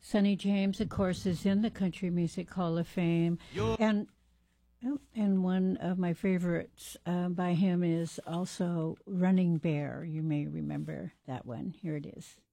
Sonny James, of course, is in the Country Music Hall of Fame, and and one of my favorites by him is also "Running Bear." You may remember that one. Here it is.